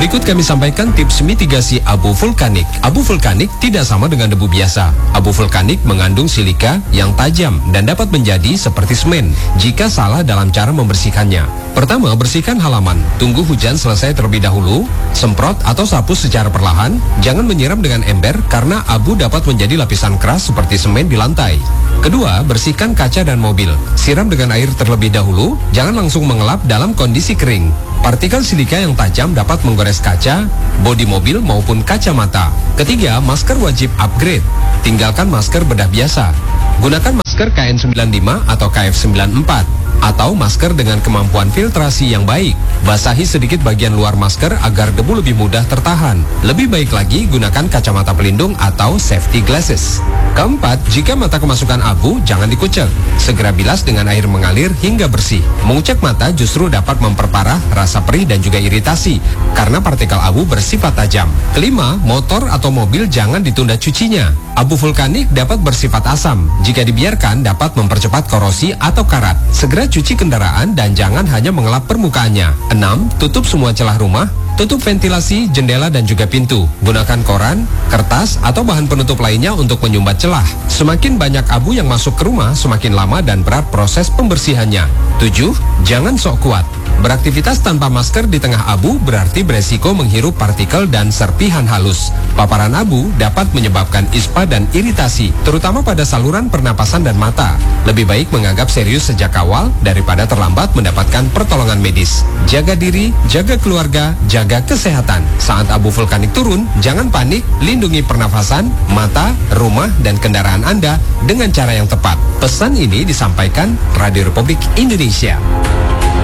Berikut kami sampaikan tips mitigasi abu vulkanik. Abu vulkanik tidak sama dengan debu biasa. Abu vulkanik mengandung silika yang tajam dan dapat menjadi seperti semen jika salah dalam cara membersihkannya. Pertama, bersihkan halaman. Tunggu hujan selesai terlebih dahulu. Semprot atau sapu secara perlahan. Jangan menyiram dengan ember karena abu dapat menjadi lapisan keras seperti semen di lantai. Kedua, bersihkan kaca dan mobil. Siram dengan air terlebih dahulu. Jangan langsung mengelap dalam kondisi kering. Partikel silika yang tajam dapat menggores kaca, bodi mobil maupun kacamata. Ketiga, masker wajib upgrade. Tinggalkan masker bedah biasa. Gunakan masker KN95 atau KF94 atau masker dengan kemampuan filtrasi yang baik. Basahi sedikit bagian luar masker agar debu lebih mudah tertahan. Lebih baik lagi gunakan kacamata pelindung atau safety glasses. Keempat, jika mata kemasukan abu, jangan dikucek. Segera bilas dengan air mengalir hingga bersih. Mengucek mata justru dapat memperparah rasa perih dan juga iritasi karena partikel abu bersifat tajam. Kelima, motor atau mobil jangan ditunda cucinya. Abu vulkanik dapat bersifat asam. Jika dibiarkan dapat mempercepat korosi atau karat. Segera cuci kendaraan dan jangan hanya mengelap permukaannya. 6. Tutup semua celah rumah. Tutup ventilasi, jendela dan juga pintu. Gunakan koran, kertas atau bahan penutup lainnya untuk menyumbat celah. Semakin banyak abu yang masuk ke rumah, semakin lama dan berat proses pembersihannya. 7. Jangan sok kuat. Beraktivitas tanpa masker di tengah abu berarti beresiko menghirup partikel dan serpihan halus. Paparan abu dapat menyebabkan ispa dan iritasi, terutama pada saluran pernapasan dan mata. Lebih baik menganggap serius sejak awal daripada terlambat mendapatkan pertolongan medis. Jaga diri, jaga keluarga, jaga kesehatan. Saat abu vulkanik turun, jangan panik, lindungi pernafasan, mata, rumah, dan kendaraan Anda dengan cara yang tepat. Pesan ini disampaikan Radio Republik Indonesia.